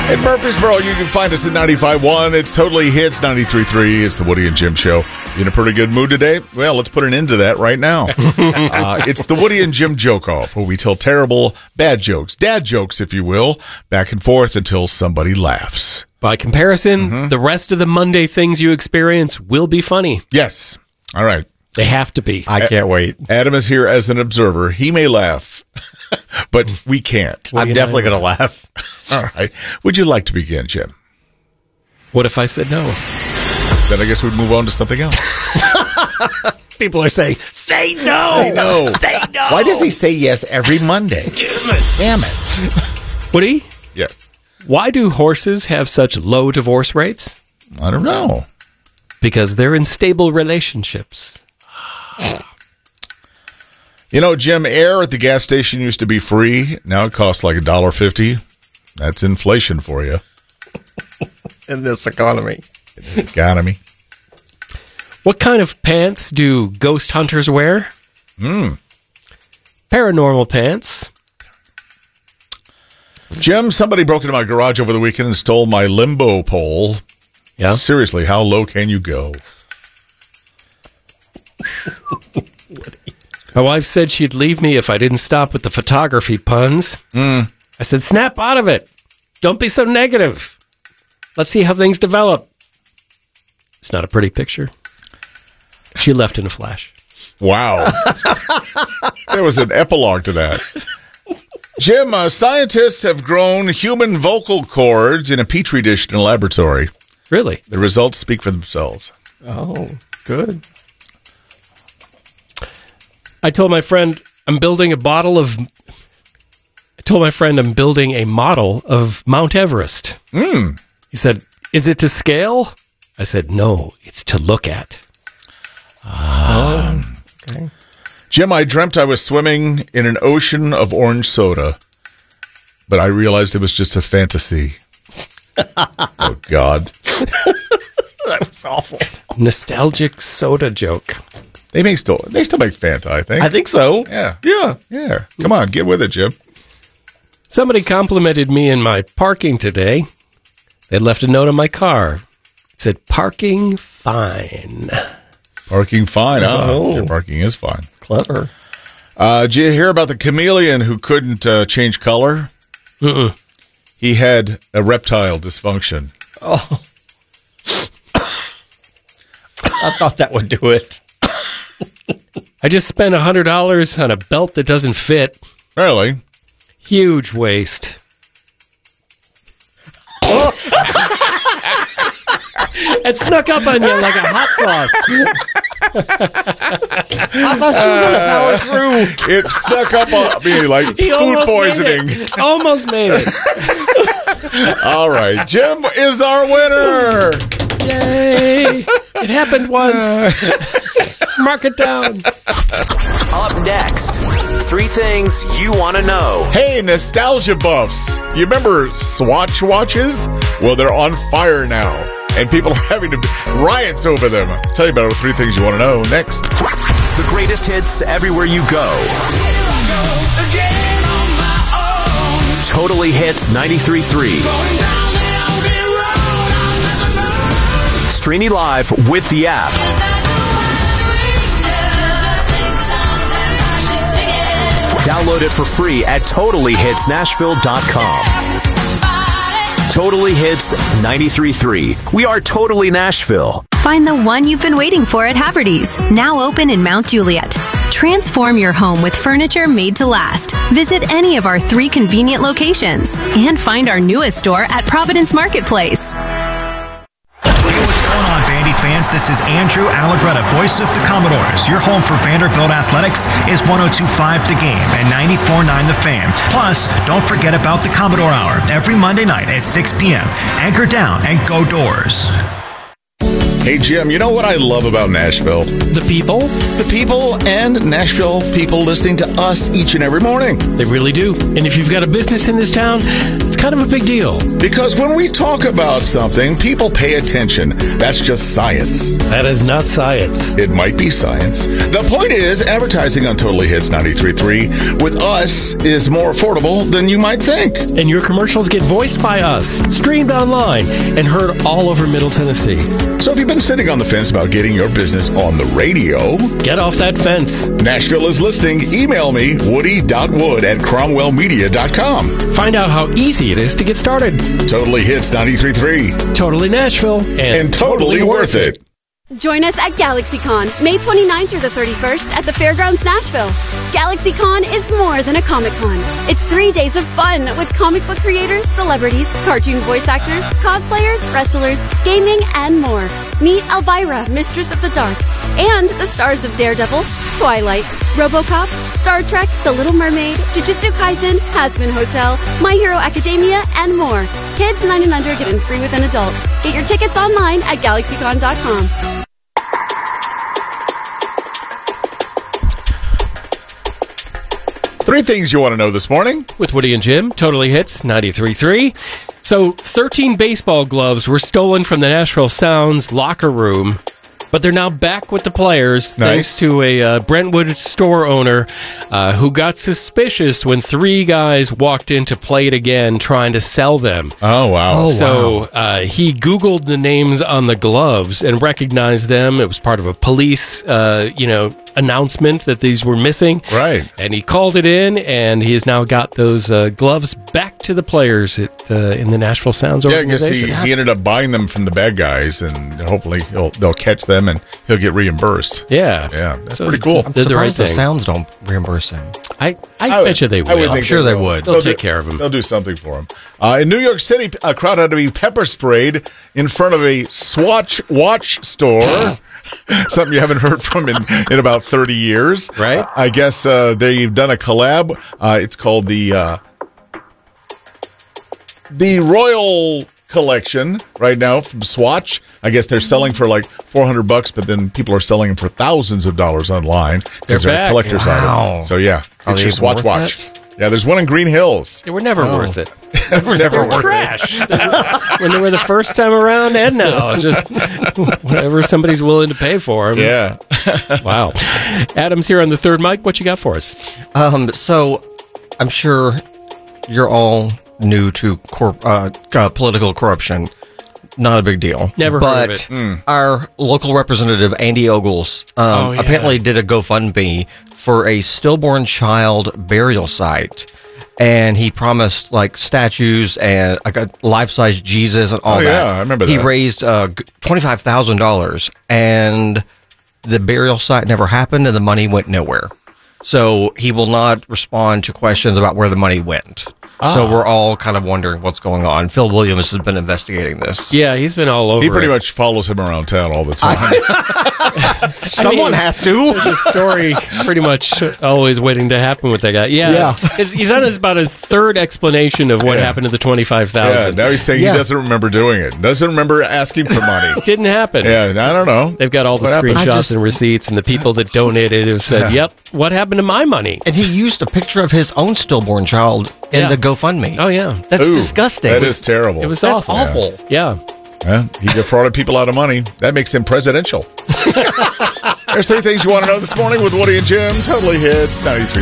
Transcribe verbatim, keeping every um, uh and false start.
In Murfreesboro, you can find us at ninety-five point one. It's Totally Hits ninety-three point three. It's the Woody and Jim Show. You in a pretty good mood today? Well, let's put an end to that right now. uh, it's the Woody and Jim Joke Off, where we tell terrible, bad jokes, dad jokes, if you will, back and forth until somebody laughs. By comparison, mm-hmm. the rest of the Monday things you experience will be funny. Yes. All right. They have to be. I can't wait. Adam is here as an observer. He may laugh, but we can't. I'm definitely going to laugh. All right. Would you like to begin, Jim? What if I said no? Then I guess we'd move on to something else. People are saying, say no. Say no. Say no. Why does he say yes every Monday? Damn it. Damn it. Woody? Yes. Why do horses have such low divorce rates? I don't know. Because they're in stable relationships. You know, Jim, air at the gas station used to be free. Now it costs like a dollar fifty. That's inflation for you. In this economy. In this economy. What kind of pants do ghost hunters wear? Hmm. Paranormal pants. Jim, somebody broke into my garage over the weekend and stole my limbo pole. Yeah. Seriously, how low can you go? My wife said she'd leave me if I didn't stop with the photography puns. Mm. I said, snap out of it. Don't be so negative. Let's see how things develop. It's not a pretty picture. She left in a flash. Wow. There was an epilogue to that. Jim, uh, scientists have grown human vocal cords in a petri dish in a laboratory. Really? The results speak for themselves. Oh, good. I told my friend I'm building a bottle of... I told my friend I'm building a model of Mount Everest. Mm. He said, is it to scale? I said, no, it's to look at. Oh, okay. Jim, I dreamt I was swimming in an ocean of orange soda, but I realized it was just a fantasy. Oh, God. That was awful. Nostalgic soda joke. They may still they still make Fanta, I think. I think so. Yeah. Yeah. Yeah. Come on, get with it, Jim. Somebody complimented me in my parking today. They left a note on my car. It said, parking fine. Parking fine. Huh? Oh. Your parking is fine. Clever. Uh, did you hear about the chameleon who couldn't uh, change color? Mm-mm. He had erectile dysfunction. Oh. I thought that would do it. I just spent one hundred dollars on a belt that doesn't fit. Really? Huge waste. It snuck up on you like a hot sauce. I thought you were going to power through. It snuck up on me like He food almost poisoning. Made it. Almost made it. All right. Jim is our winner. Yay. It happened once. Mark it down. Up next, three things you want to know. Hey, nostalgia buffs. You remember Swatch watches? Well, they're on fire now, and people are having to riots over them. I'll tell you about three things you want to know next. The greatest hits everywhere you go. Totally Hits ninety-three point three. Streaming live with the app. Download it for free at totally hits nashville dot com. Totally Hits ninety-three point three. We are Totally Nashville. Find the one you've been waiting for at Haverty's, now open in Mount Juliet. Transform your home with furniture made to last. Visit any of our three convenient locations and find our newest store at Providence Marketplace. Hey, what's going on, Vandy fans? This is Andrew Allegretta, voice of the Commodores. Your home for Vanderbilt Athletics is one oh two point five The Game and ninety-four point nine The Fan. Plus, don't forget about the Commodore Hour every Monday night at six p.m. Anchor down and go Doors. Hey, Jim, you know what I love about Nashville? The people, The people and Nashville people listening to us each and every morning. they really do. And if you've got a business in this town, it's kind of a big deal. Because when we talk about something, people pay attention. That's just science. That is not science. It might be science. The point is, advertising on Totally Hits ninety-three point three with us is more affordable than you might think. And your commercials get voiced by us, streamed online, and heard all over Middle Tennessee. So if you've been sitting on the fence about getting your business on the radio, Get off that fence. Nashville is listening. Email me, woody dot wood at cromwell media dot com. Find out how easy it is to get started. Totally Hits ninety-three point three. Totally Nashville and, And totally worth it. Join us at GalaxyCon, May twenty-ninth through the thirty-first at the Fairgrounds, Nashville. GalaxyCon is more than a Comic-Con. It's three days of fun with comic book creators, celebrities, cartoon voice actors, cosplayers, wrestlers, gaming, and more. Meet Elvira, Mistress of the Dark, and the stars of Daredevil, Twilight, RoboCop, Star Trek, The Little Mermaid, Jujutsu Kaisen, Hazbin Hotel, My Hero Academia, and more. Kids nine and under get in free with an adult. Get your tickets online at galaxy con dot com. Three things you want to know this morning. with Woody and Jim, Totally Hits ninety-three point three. So, thirteen baseball gloves were stolen from the Nashville Sounds locker room, but they're now back with the players Nice. thanks to a uh, Brentwood store owner uh, who got suspicious when three guys walked in to play it again trying to sell them. Oh, wow. So uh, he Googled the names on the gloves and recognized them. It was part of a police, uh, you know, announcement that these were missing. Right. And he called it in, and he has now got those uh, gloves back to the players at, uh, in the Nashville Sounds Yeah, I guess he, organization. he ended up buying them from the bad guys, and hopefully he'll, they'll catch them and he'll get reimbursed. Yeah. Yeah, that's pretty cool. Did the right Surprised the thing. Sounds don't reimburse him. I, I, I would- bet you they will. I would think sure they will. would. They'll take do- care of 'em. They'll do something for him. Uh, in New York City, a crowd had to be pepper sprayed in front of a Swatch watch store. Something you haven't heard from in, in about thirty years. Right. Uh, I guess uh, they've done a collab. Uh, it's called the uh, the Royal Collection right now from Swatch. I guess they're selling for like four hundred bucks, but then people are selling them for thousands of dollars online because They're they're, a back. collector's Wow. item. So yeah, Are it's they your Swatch worth watch. it? Yeah, there's one in Green Hills. They were never worth it. Never They're worth it. trash. When they were the first time around and now. Just whatever somebody's willing to pay for them. Yeah. Wow. Adam's here on the third mic. What you got for us? Um, so I'm sure you're all new to cor- uh, uh, political corruption. Not a big deal. Never but heard of it. Our local representative, Andy Ogles, um, Oh, yeah. apparently did a GoFundMe for a stillborn child burial site. And he promised like statues and like a life-size Jesus and all Oh, that. yeah, I remember He that. raised uh, twenty-five thousand dollars, and the burial site never happened, and the money went nowhere. So he will not respond to questions about where the money went. Ah. So we're all kind of wondering what's going on. Phil Williams has been investigating this. Yeah, he's been all over He pretty it. much follows him around town all the time. Someone mean, has to. There's a story pretty much always waiting to happen with that guy. Yeah. Yeah. He's, he's on his, about his third explanation of what Yeah. happened to the twenty-five yeah, thousand. now he's saying Yeah. he doesn't remember doing it. Doesn't remember asking for money. Didn't happen. Yeah, I don't know. They've got all the What happened? screenshots I just- and receipts, and the people that donated have said, Yeah. yep, what happened to my money? And he used a picture of his own stillborn child in Yeah. the GoFundMe. Oh, yeah. That's Ooh, disgusting. That is terrible. It was That's awful. awful. Yeah. Yeah, he defrauded people out of money. That makes him presidential. There's three things you want to know this morning with Woody and Jim. Totally Hits ninety-three.